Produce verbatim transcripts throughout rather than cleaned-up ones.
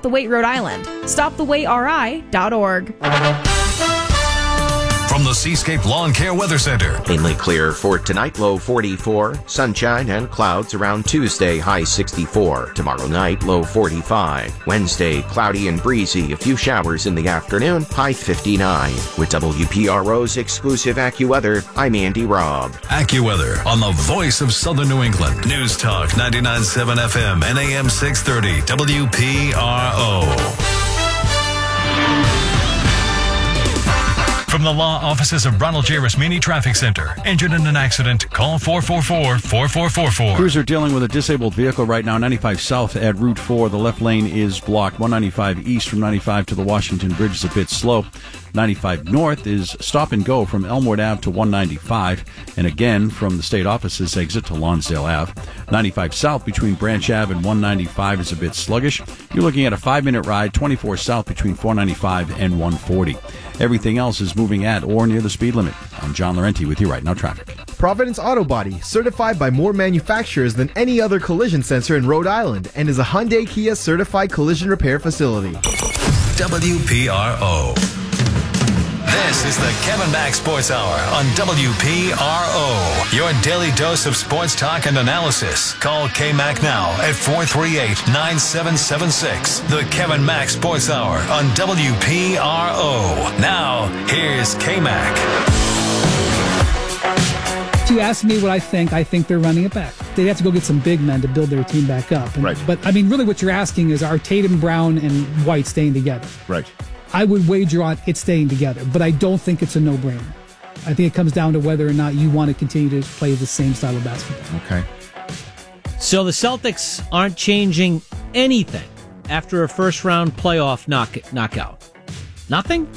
the Wait Rhode Island. stop the wait r i dot org. From the Seascape Lawn Care Weather Center. Mainly clear for tonight, low forty-four. Sunshine and clouds around Tuesday, high sixty-four. Tomorrow night, low forty-five. Wednesday, cloudy and breezy. A few showers in the afternoon, high fifty-nine. With W P R O's exclusive AccuWeather, I'm Andy Robb. AccuWeather on the voice of Southern New England. News Talk ninety-nine point seven F M and A M six thirty W P R O. From the law offices of Ronald J. Rasmini Traffic Center. Injured in an accident? Call four four four, four four four four. Crews are dealing with a disabled vehicle right now. ninety-five south at Route four. The left lane is blocked. one ninety-five east from ninety-five to the Washington Bridge is a bit slow. ninety-five north is stop and go from Elmwood Avenue to one ninety-five. And again, from the state offices exit to Lonsdale Avenue. ninety-five south between Branch Avenue and one ninety-five is a bit sluggish. You're looking at a five-minute ride. twenty-four south between four ninety-five and one forty. Everything else is moving at or near the speed limit. I'm John Laurenti with you right now, traffic. Providence Auto Body, certified by more manufacturers than any other collision center in Rhode Island, and is a Hyundai Kia certified collision repair facility. W P R O. This is the Kevin Mack Sports Hour on W P R O. Your daily dose of sports talk and analysis. Call K-Mac now at four three eight, nine seven seven six. The Kevin Mack Sports Hour on W P R O. Now, here's K-Mac. If you ask me what I think, I think they're running it back. They have to go get some big men to build their team back up. And, right. But, I mean, really what you're asking is, are Tatum, Brown, and White staying together? Right. I would wager on it staying together, but I don't think it's a no-brainer. I think it comes down to whether or not you want to continue to play the same style of basketball. Okay. So the Celtics aren't changing anything after a first-round playoff knock knockout. Nothing?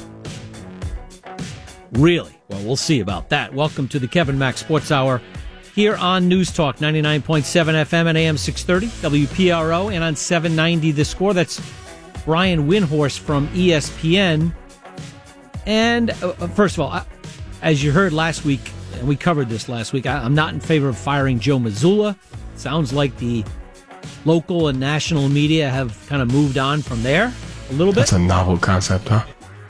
Really? Well, we'll see about that. Welcome to the Kevin Mack Sports Hour here on News Talk ninety-nine point seven F M and A M six thirty W P R O and on seven ninety The Score. That's Brian Windhorst from E S P N. And uh, first of all, I, as you heard last week, and we covered this last week, I, I'm not in favor of firing Joe Mazzulla. Sounds like the local and national media have kind of moved on from there a little bit. That's a novel concept, huh?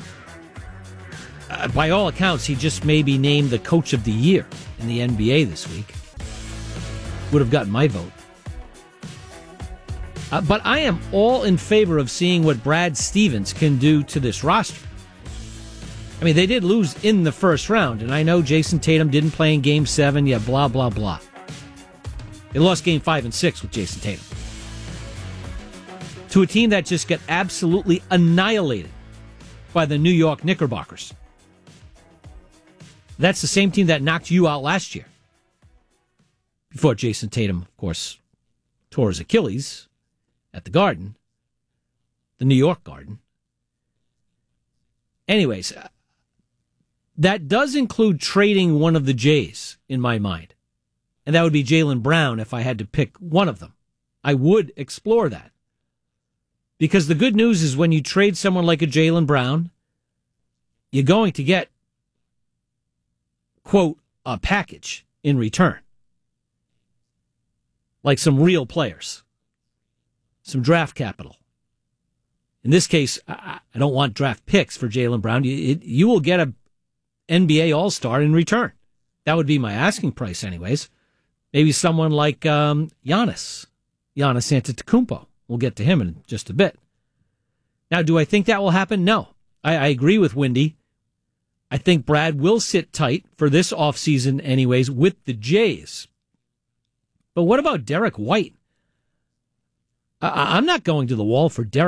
Uh, by all accounts, he just may be named the coach of the year in the N B A this week. Would have gotten my vote. Uh, but I am all in favor of seeing what Brad Stevens can do to this roster. I mean, they did lose in the first round, and I know Jason Tatum didn't play in Game seven, yeah, blah, blah, blah. They lost Game five and six with Jason Tatum. To a team that just got absolutely annihilated by the New York Knickerbockers. That's the same team that knocked you out last year. Before Jason Tatum, of course, tore his Achilles at the Garden, the New York Garden. Anyways, that does include trading one of the Jays in my mind. And that would be Jaylen Brown if I had to pick one of them. I would explore that. Because the good news is when you trade someone like a Jaylen Brown, you're going to get, quote, a package in return. Like some real players. Some draft capital. In this case, I don't want draft picks for Jaylen Brown. You, it, you will get a N B A All-Star in return. That would be my asking price anyways. Maybe someone like um, Giannis. Giannis Antetokounmpo. We'll get to him in just a bit. Now, do I think that will happen? No. I, I agree with Windy. I think Brad will sit tight for this offseason anyways with the Jays. But what about Derek White? I, I'm not going to the wall for Derek